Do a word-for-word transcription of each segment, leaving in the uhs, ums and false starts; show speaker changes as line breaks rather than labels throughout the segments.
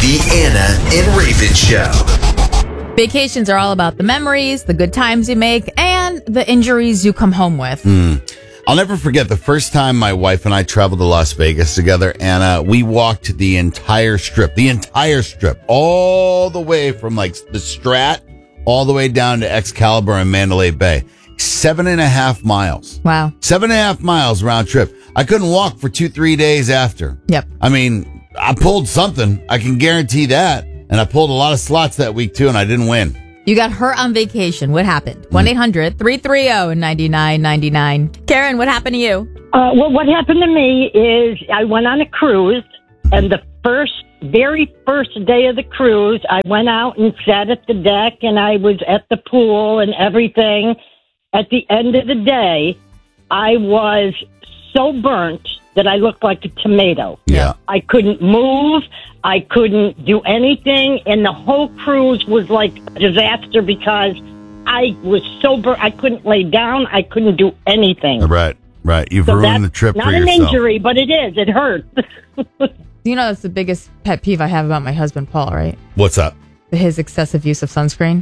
The Anna and Raven Show.
Vacations are all about the memories, the good times you make, and the injuries you come home with.
Mm. I'll never forget the first time my wife and I traveled to Las Vegas together, and uh, we walked the entire strip, the entire strip, all the way from like the Strat all the way down to Excalibur and Mandalay Bay. Seven and a half miles.
Wow.
Seven and a half miles round trip. I couldn't walk for two, three days after.
Yep.
I mean, I pulled something. I can guarantee that. And I pulled a lot of slots that week, too, and I didn't win.
You got hurt on vacation. What happened? one eight hundred three three zero nine nine nine nine. Karen, what happened to you?
Uh, well, what happened to me is I went on a cruise, and the first, very first day of the cruise, I went out and sat at the deck, and I was at the pool and everything. At the end of the day, I was so burnt that I looked like a tomato.
Yeah.
I couldn't move. I couldn't do anything. And the whole cruise was like a disaster because I was so burnt. I couldn't lay down. I couldn't do anything.
Right, right. You've
So
ruined the
that's
trip for
not
yourself.
an injury, but it is. It hurts.
You know, that's the biggest pet peeve I have about my husband, Paul, right?
What's up?
His excessive use of sunscreen.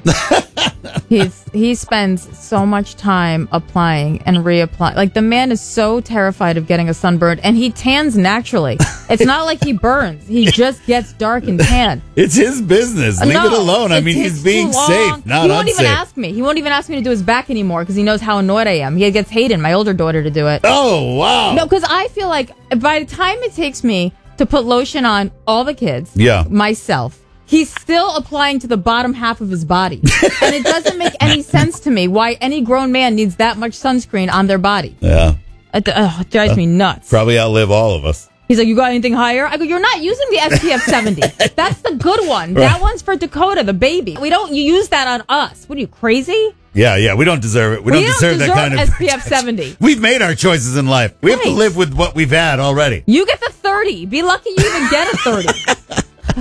He's he spends so much time applying and reapplying. Like, the man is so terrified of getting a sunburn, and he tans naturally. It's not like he burns. He just gets dark and tan.
It's his business. Leave
No,
it alone. I
it
mean, he's
takes
being
too long.
safe, not
He won't
unsafe.
even ask me. He won't even ask me to do his back anymore because he knows how annoyed I am. He gets Hayden, my older daughter, to do it.
Oh, wow.
No, because I feel like by the time it takes me to put lotion on all the kids,
Yeah.
myself, he's still applying to the bottom half of his body. And it doesn't make any sense to me why any grown man needs that much sunscreen on their body.
Yeah.
It, uh, it drives me nuts.
Probably outlive all of us.
He's like, you got anything higher? I go, you're not using the S P F seventy. That's the good one. That one's for Dakota, the baby. We don't you use that on us. What are you, crazy?
Yeah, yeah. We don't deserve it. We,
We
don't,
don't
deserve,
deserve
that kind of
S P F seventy.
We've made our choices in life. We have to
Right.
live with what we've had already.
You get the thirty. Be lucky you even get a thirty.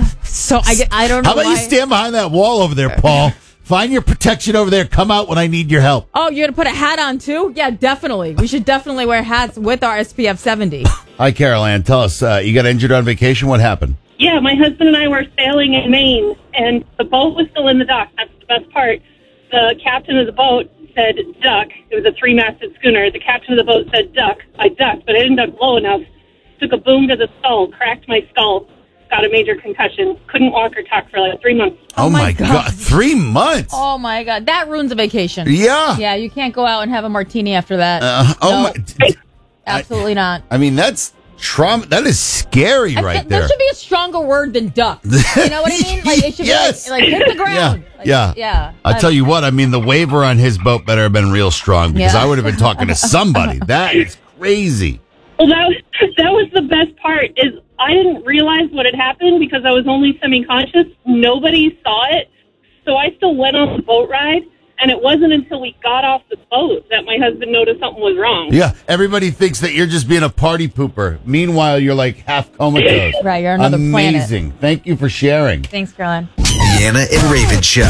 So I, get, I don't know
How about
why.
you stand behind that wall over there, Paul? Find your protection over there. Come out when I need your help.
Oh, you're going to put a hat on too? Yeah, definitely. We should definitely wear hats with our S P F seventy.
Hi, Carol Ann. Tell us, uh, you got injured on vacation. What happened?
Yeah, my husband and I were sailing in Maine, and the boat was still in the dock. That's the best part. The captain of the boat said duck. It was a three-masted schooner. The captain of the boat said duck. I ducked, but I didn't duck low enough. Took a boom to the skull, cracked my skull, got a major concussion. Couldn't walk or talk for like three months.
Oh,
Oh my
my God.
God.
Three months.
Oh, my God. That ruins a vacation.
Yeah.
Yeah, you can't go out and have a martini after that.
Uh, oh,
No,
my. d-
absolutely not.
I mean, that's trauma. That is scary
I
right
feel-
there.
There should be a stronger word than duck. You know what I mean? Like, it should
Yes.
be like, like hit the
Yeah,
ground. Like,
yeah.
Yeah.
I'll tell you what, I mean, the waiver on his boat better have been real strong because
Yeah.
I would have been talking to somebody. That is crazy.
Well, that was, that was the best part, is I didn't realize what had happened because I was only semi-conscious. Nobody saw it. So I still went on the boat ride, and it wasn't until we got off the boat that my husband noticed something was wrong.
Yeah, everybody thinks that you're just being a party pooper. Meanwhile, you're like half comatose.
Right, you're another planet.
Amazing. Thank you for sharing.
Thanks, Caroline.
The Anna and Raven Show.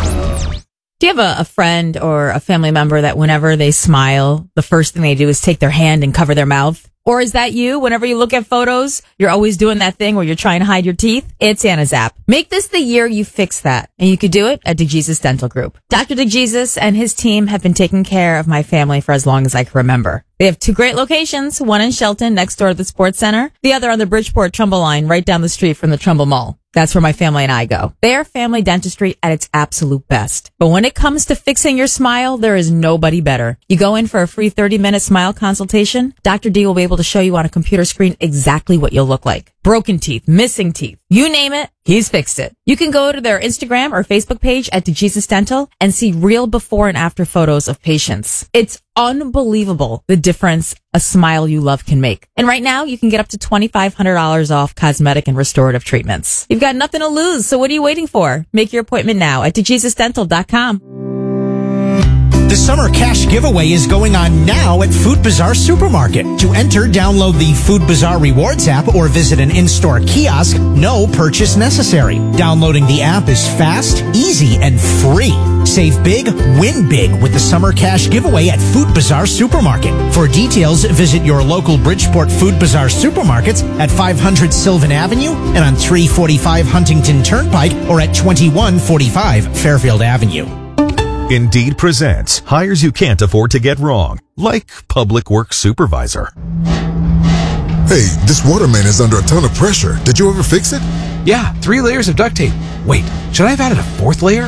Do you have a, a friend or a family member that whenever they smile, the first thing they do is take their hand and cover their mouth? Or is that you? Whenever you look at photos, you're always doing that thing where you're trying to hide your teeth? It's Anna's app. Make this the year you fix that. And you could do it at DeJesus Dental Group. Doctor DeJesus and his team have been taking care of my family for as long as I can remember. They have two great locations, one in Shelton next door to the Sports Center, the other on the Bridgeport Trumbull line right down the street from the Trumbull Mall. That's where my family and I go. They are family dentistry at its absolute best. But when it comes to fixing your smile, there is nobody better. You go in for a free thirty minute smile consultation. Doctor D will be able to show you on a computer screen exactly what you'll look like. Broken teeth, missing teeth, you name it, he's fixed it. You can go to their Instagram or Facebook page at DeJesus Dental and see real before and after photos of patients. It's unbelievable the difference a smile you love can make. And right now, you can get up to twenty-five hundred dollars off cosmetic and restorative treatments. You've got nothing to lose, so what are you waiting for? Make your appointment now at DeJesus Dental dot com.
The summer cash giveaway is going on now at Food Bazaar Supermarket. To enter, download the Food Bazaar Rewards app or visit an in-store kiosk. No purchase necessary. Downloading the app is fast, easy, and free. Save big, win big with the summer cash giveaway at Food Bazaar Supermarket. For details, visit your local Bridgeport Food Bazaar Supermarkets at five hundred Sylvan Avenue and on three forty-five Huntington Turnpike or at twenty-one forty-five Fairfield Avenue.
Indeed presents hires you can't afford to get wrong, like public works supervisor.
Hey, this water main is under a ton of pressure. Did you ever fix it?
Yeah, three layers of duct tape. Wait, should I have added a fourth layer?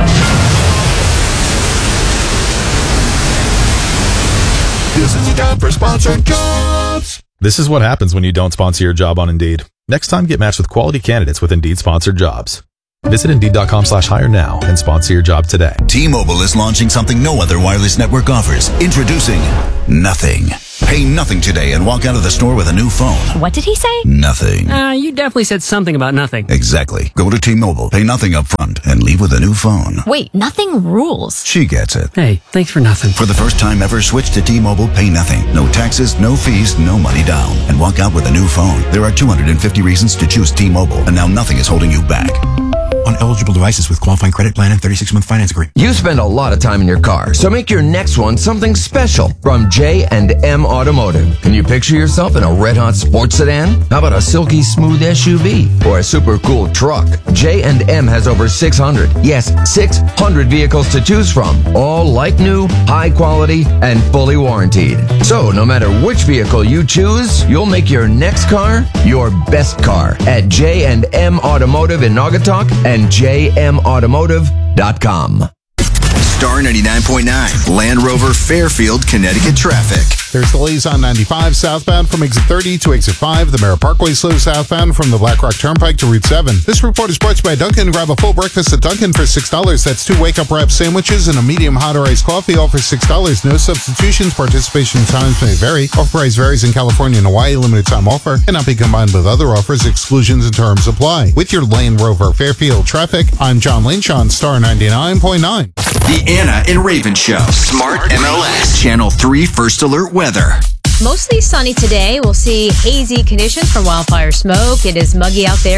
This is the time for sponsored jobs.
This is what happens when you don't sponsor your job on Indeed. Next time, get matched with quality candidates with Indeed sponsored jobs. Visit Indeed.com slash hire now and sponsor your job today.
T-Mobile is launching something no other wireless network offers. Introducing Nothing. Pay nothing today and walk out of the store with a new phone.
What did he say?
Nothing.
Uh, you definitely said something about nothing.
Exactly. Go to T-Mobile, pay nothing up front, and leave with a new phone.
Wait, nothing rules.
She gets it.
Hey, thanks for nothing.
For the first time ever, switch to T-Mobile, pay nothing. No taxes, no fees, no money down. And walk out with a new phone. There are two hundred fifty reasons to choose T-Mobile, and now nothing is holding you back.
On eligible devices with qualifying credit plan and thirty-six month finance agreement.
You spend a lot of time in your car, so make your next one something special from J and M Automotive. Can you picture yourself in a red-hot sports sedan? How about a silky smooth S U V or a super cool truck? J and M has over six hundred, yes, six hundred vehicles to choose from, all like new, high quality, and fully warranted. So no matter which vehicle you choose, you'll make your next car your best car at J and M Automotive in Naugatuck and j m automotive dot com.
Star ninety-nine point nine, Land Rover Fairfield, Connecticut traffic.
There's delays on ninety-five southbound from exit thirty to exit five. The Merritt Parkway slow southbound from the Black Rock Turnpike to Route seven. This report is brought to you by Dunkin'. Grab a full breakfast at Dunkin' for six dollars. That's two wake-up wrap sandwiches and a medium hot or iced coffee, all for six dollars. No substitutions. Participation times may vary. Offer price varies in California and Hawaii. Limited time offer cannot be combined with other offers. Exclusions and terms apply. With your Land Rover Fairfield traffic, I'm John Lynch on Star ninety-nine point nine.
The Anna and Raven Show. Smart M L S. Channel three First Alert Weather.
Mostly sunny today. We'll see hazy conditions from wildfire smoke. It is muggy out there.